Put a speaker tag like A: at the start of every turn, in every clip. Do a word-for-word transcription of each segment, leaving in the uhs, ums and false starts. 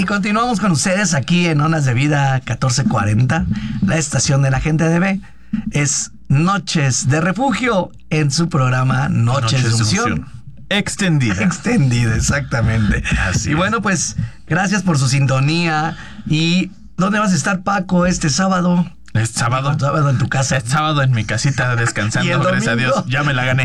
A: continuamos con ustedes aquí en Ondas de Vida catorce cuarenta, la estación de la gente de B. Es Noches de Refugio en su programa Noches, Noches de Unción.
B: Extendida.
A: Extendida, exactamente.
B: Así
A: y
B: es.
A: Bueno, pues gracias por su sintonía. ¿Y dónde vas a estar, Paco, este sábado?
B: Es sábado.
A: El sábado en tu casa.
B: Es sábado en mi casita descansando, gracias a Dios. Ya me la gané.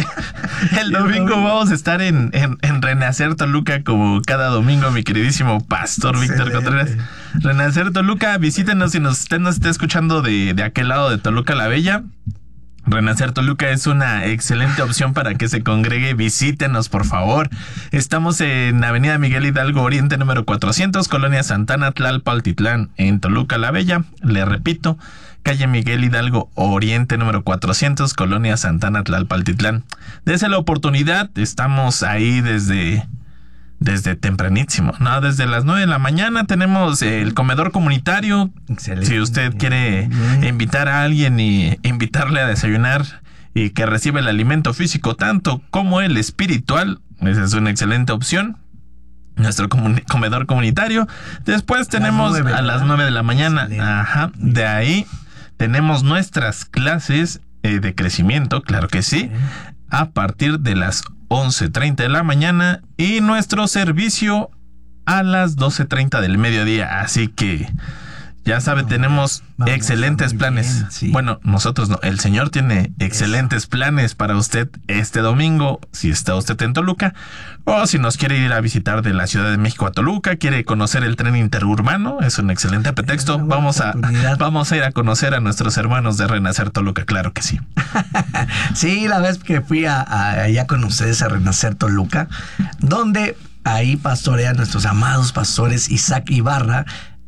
B: El domingo vamos a estar en, en, en Renacer Toluca, como cada domingo, mi queridísimo pastor Víctor Contreras. Renacer Toluca, visítenos si nos, usted nos está escuchando de, de aquel lado de Toluca la Bella. Renacer Toluca es una excelente opción para que se congregue. Visítenos, por favor. Estamos en Avenida Miguel Hidalgo Oriente, número cuatrocientos, Colonia Santana, Tlalpaltitlán, en Toluca la Bella. Le repito, calle Miguel Hidalgo Oriente, número cuatrocientos, Colonia Santana, Tlalpaltitlán. Dese la oportunidad. Estamos ahí desde... Desde tempranísimo, no, desde las nueve de la mañana tenemos el comedor comunitario. Excelente. Si usted quiere invitar a alguien y invitarle a desayunar y que reciba el alimento físico tanto como el espiritual, esa es una excelente opción. Nuestro comun- comedor comunitario. Después tenemos las nueve, a las nueve de la mañana. Excelente. Ajá. De ahí tenemos nuestras clases eh, de crecimiento, claro que sí, a partir de las once treinta de la mañana y nuestro servicio a las doce treinta del mediodía. Así que ya sabe, no, tenemos vamos, excelentes planes. Bien, sí. Bueno, nosotros no, el Señor tiene excelentes Eso. planes para usted este domingo, si está usted en Toluca, o si nos quiere ir a visitar de la Ciudad de México a Toluca, quiere conocer el tren interurbano, es un excelente pretexto. Vamos a, vamos a ir a conocer a nuestros hermanos de Renacer Toluca, claro que sí.
A: Sí, la vez que fui a, a, allá con ustedes a Renacer Toluca, donde ahí pastorean nuestros amados pastores Isaac Ibarra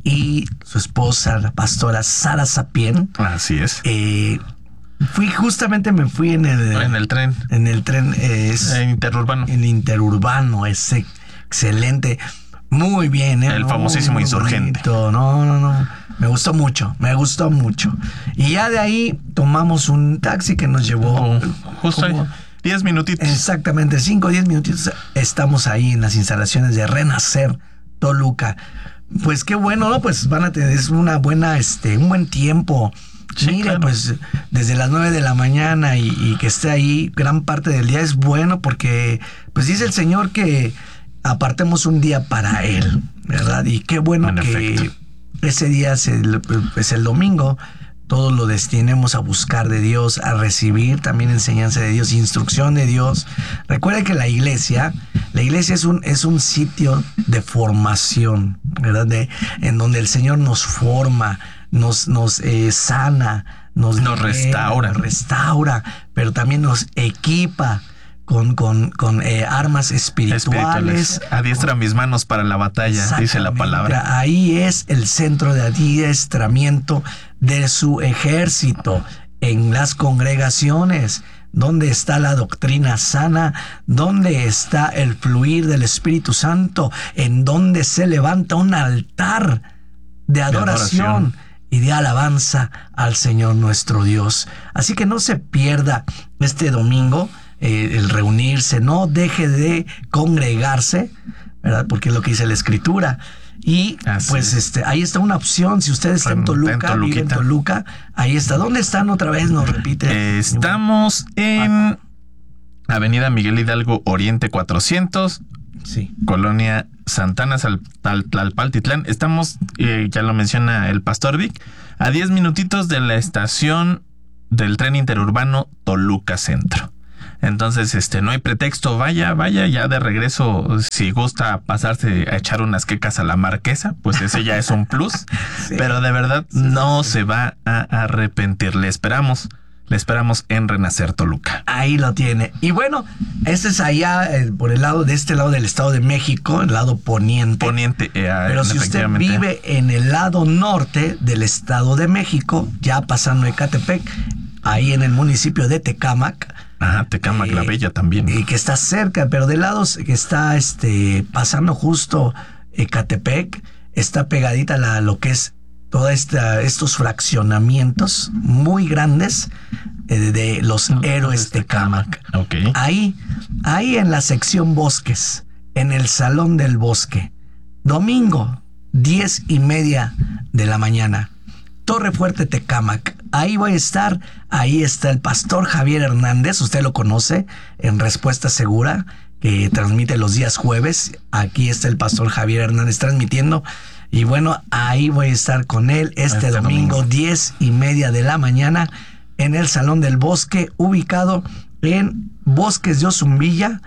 A: y su esposa, la pastora Sara Sapien.
B: Así es.
A: Eh, fui justamente, me fui en el...
B: En el tren.
A: En el tren. Eh, es,
B: el interurbano.
A: El interurbano, es excelente. Muy bien, ¿eh?
B: El
A: muy,
B: famosísimo
A: muy
B: insurgente.
A: Bonito. No, no, no. Me gustó mucho, me gustó mucho. Y ya de ahí tomamos un taxi que nos llevó...
B: Oh, justo ahí. Diez minutitos.
A: Exactamente, cinco o diez minutitos. Estamos ahí en las instalaciones de Renacer Toluca. Pues qué bueno, ¿no? Pues van a tener una buena, este, un buen tiempo.
B: Sí,
A: Mira,
B: claro.
A: Pues desde las nueve de la mañana y, y que esté ahí gran parte del día es bueno porque, pues dice el Señor que apartemos un día para Él, ¿verdad? Y qué bueno en que efecto. Ese día es el, pues el domingo. Todos lo destinemos a buscar de Dios, a recibir también enseñanza de Dios, instrucción de Dios. Recuerda que la iglesia, la iglesia es un, es un sitio de formación, ¿verdad? De, en donde el Señor nos forma, nos, nos eh, sana, nos,
B: nos libera, restaura.
A: Nos restaura, pero también nos equipa con, con, con eh, armas espirituales. espirituales.
B: Adiestra con, mis manos para la batalla, dice la palabra.
A: Ahí es el centro de adiestramiento de su ejército, en las congregaciones, donde está la doctrina sana, donde está el fluir del Espíritu Santo, en donde se levanta un altar de adoración, de adoración y de alabanza al Señor nuestro Dios. Así que no se pierda este domingo eh, el reunirse, no deje de congregarse, ¿verdad? Porque es lo que dice la Escritura. Y Así pues es. este ahí está una opción. Si usted está en Toluca, en vive en Toluca, ahí está. ¿Dónde están otra vez? Nos repite.
B: Estamos en Avenida Miguel Hidalgo Oriente cuatrocientos,
A: sí.
B: Colonia Santana, Tlalpaltitlán. Estamos, eh, ya lo menciona el pastor Vic, a diez minutitos de la estación del tren interurbano Toluca Centro. Entonces, este, no hay pretexto, vaya, vaya, ya de regreso, si gusta pasarse a echar unas quecas a la Marquesa, pues ese ya es un plus, sí, pero de verdad sí, no sí. se va a arrepentir. Le esperamos, le esperamos en Renacer Toluca.
A: Ahí lo tiene. Y bueno, este es allá eh, por el lado de este lado del Estado de México, el lado poniente.
B: Poniente, eh,
A: pero si usted vive en el lado norte del Estado de México, ya pasando Ecatepec, ahí en el municipio de Tecámac.
B: Ajá, Tecámac eh, la Bella también.
A: Y que está cerca, pero de lados que está este pasando justo Ecatepec, está pegadita la, lo que es toda esta, estos fraccionamientos muy grandes eh, de los no, héroes Tecámac.
B: Okay.
A: Ahí, ahí en la sección bosques, en el Salón del Bosque, domingo, diez y media de la mañana. Torre Fuerte, Tecámac. Ahí voy a estar. Ahí está el pastor Javier Hernández. Usted lo conoce en Respuesta Segura, que transmite los días jueves. Aquí está el pastor Javier Hernández transmitiendo. Y bueno, ahí voy a estar con él este, este domingo, domingo, diez y media de la mañana, en el Salón del Bosque, ubicado en Bosques de Ozumbilla,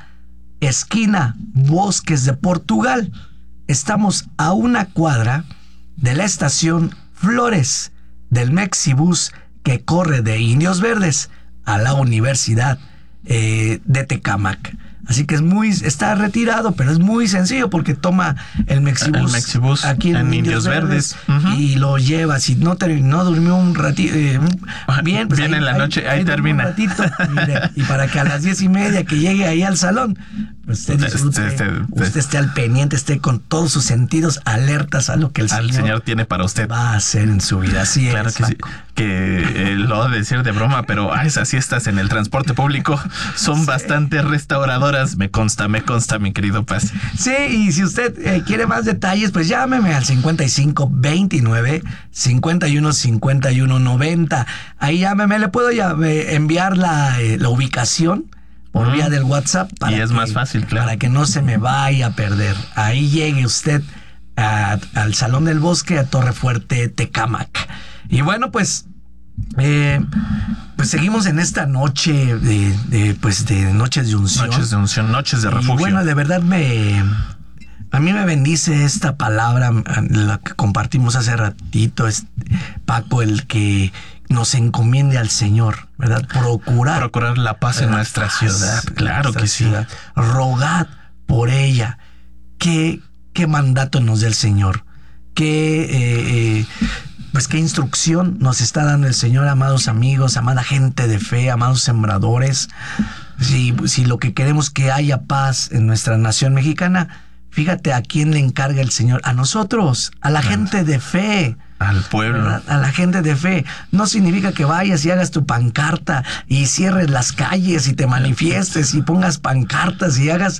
A: esquina Bosques de Portugal. Estamos a una cuadra de la estación Flores del Mexibus, que corre de Indios Verdes a la Universidad eh, de Tecámac. Así que es muy, está retirado, pero es muy sencillo porque toma el Mexibus,
B: el Mexibus
A: aquí en, en Indios, Indios Verdes, Verdes uh-huh. y lo lleva. Si no, te, no durmió un ratito, eh, bien, pues
B: bien
A: ahí,
B: en la
A: ahí,
B: noche, ahí, ahí termina.
A: Un ratito, mire, y para que a las diez y media que llegue ahí al salón, pues usted disfrute, este, este, usted esté al pendiente, esté con todos sus sentidos alertas a lo que el señor,
B: señor tiene para usted.
A: Va a hacer en su vida. Así
B: claro
A: es,
B: que Paco. Sí. Que eh, lo de decir de broma, pero ah, esas siestas en el transporte público son sí. bastante restauradoras. Me consta, me consta, mi querido Paz.
A: Sí, y si usted eh, quiere más detalles, pues llámeme al cincuenta y cinco veintinueve cincuenta y uno cincuenta y uno noventa. Ahí llámeme, le puedo ya, eh, enviar la, eh, la ubicación por mm. vía del WhatsApp.
B: Para y es
A: que,
B: más fácil, claro.
A: Para que no se me vaya a perder. Ahí llegue usted a, al Salón del Bosque, a Torre Fuerte, Tecámac. Y bueno, pues, eh, pues seguimos en esta noche de, de, pues de noches de unción.
B: Noches de unción, noches de refugio.
A: Y bueno, de verdad me, a mí me bendice esta palabra, la que compartimos hace ratito, es, Paco, el que nos encomiende al Señor, ¿verdad? Procurar.
B: Procurar la paz en
A: la
B: nuestra
A: paz
B: ciudad. Claro nuestra que ciudad.
A: sí. Rogad por ella. ¿Qué, qué mandato nos da el Señor? ¿Qué... Eh, eh, Pues qué instrucción nos está dando el Señor, amados amigos, amada gente de fe, amados sembradores. Si, si lo que queremos es que haya paz en nuestra nación mexicana, fíjate a quién le encarga el Señor. A nosotros, a la gente de fe.
B: Al pueblo.
A: ¿Verdad? A la gente de fe. No significa que vayas y hagas tu pancarta y cierres las calles y te manifiestes y pongas pancartas y hagas...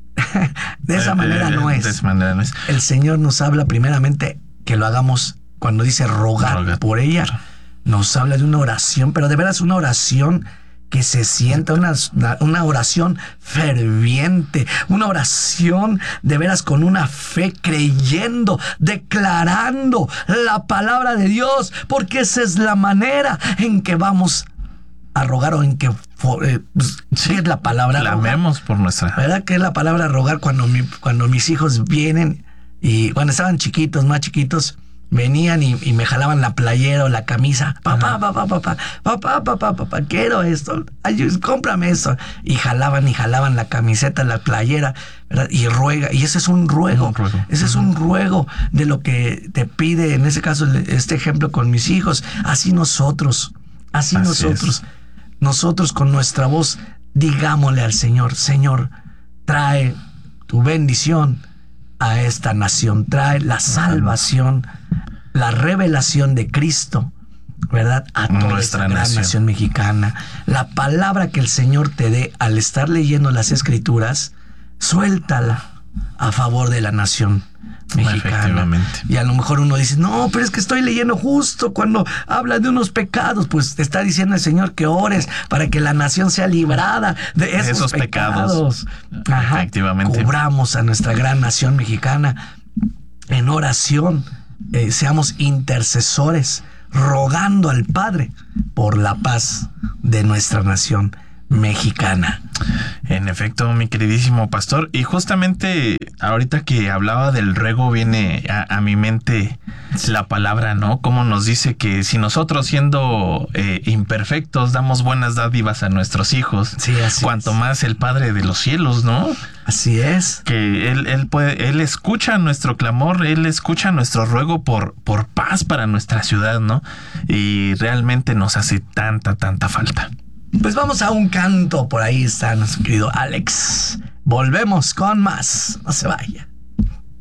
A: de esa manera no es.
B: De esa manera no es.
A: El Señor nos habla primeramente que lo hagamos. Cuando dice rogar Roga. por ella, nos habla de una oración, pero de veras una oración que se sienta, una, una oración ferviente, una oración de veras con una fe, creyendo, declarando la palabra de Dios, porque esa es la manera en que vamos a rogar, o en que eh, pues, sí, es la palabra
B: clamemos por nuestra.
A: ¿Verdad que es la palabra rogar? Cuando, mi, cuando mis hijos vienen y cuando estaban chiquitos, más chiquitos, venían y, y me jalaban la playera o la camisa. Papá, papá, papá, papá, papá, papá, quiero esto. Ay, cómprame esto. Y jalaban y jalaban la camiseta, la playera, ¿verdad? Y ruega. Y ese es un ruego. Un ruego. Ese uh-huh. es un ruego de lo que te pide, en ese caso, este ejemplo con mis hijos. Así nosotros, así, así nosotros, es. nosotros con nuestra voz, digámosle al Señor, Señor, trae tu bendición a esta nación, trae la salvación, la revelación de Cristo, ¿verdad? A toda nuestra esta nación. nación mexicana. La palabra que el Señor te dé al estar leyendo las Escrituras, suéltala a favor de la nación mexicana. Y a lo mejor uno dice, no, pero es que estoy leyendo justo cuando habla de unos pecados. Pues te está diciendo el Señor que ores para que la nación sea librada de esos, esos pecados.
B: pecados. Ajá. Efectivamente.
A: Cubramos a nuestra gran nación mexicana en oración. Eh, seamos intercesores, rogando al Padre por la paz de nuestra nación mexicana.
B: En efecto, mi queridísimo pastor, y justamente ahorita que hablaba del ruego viene a, a mi mente la palabra, ¿no? Como nos dice que si nosotros siendo eh, imperfectos damos buenas dádivas a nuestros hijos,
A: sí, así
B: cuanto
A: es.
B: más el Padre de los cielos, ¿no?
A: Así es.
B: Que él, él puede, él escucha nuestro clamor, él escucha nuestro ruego por, por paz para nuestra ciudad, ¿no? Y realmente nos hace tanta, tanta falta.
A: Pues vamos a un canto, por ahí está nuestro querido Alex. Volvemos con más, no se vaya.